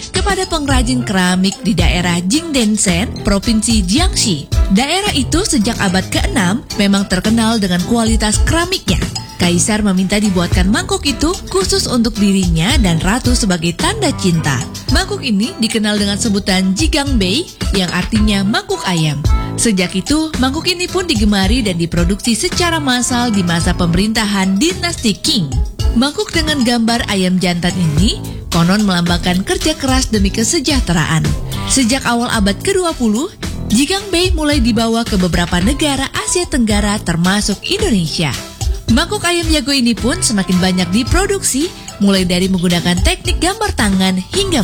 kepada pengrajin keramik di daerah Jingdenshen, Provinsi Jiangxi. Daerah itu sejak abad ke-6 memang terkenal dengan kualitas keramiknya. Kaisar meminta dibuatkan mangkuk itu khusus untuk dirinya dan ratu sebagai tanda cinta. Mangkuk ini dikenal dengan sebutan Jigangbei yang artinya mangkuk ayam. Sejak itu, mangkuk ini pun digemari dan diproduksi secara massal di masa pemerintahan dinasti Qing. Mangkuk dengan gambar ayam jantan ini konon melambangkan kerja keras demi kesejahteraan. Sejak awal abad ke-20, Jigangbei mulai dibawa ke beberapa negara Asia Tenggara termasuk Indonesia. Mangkuk ayam jago ini pun semakin banyak diproduksi, mulai dari menggunakan teknik gambar tangan hingga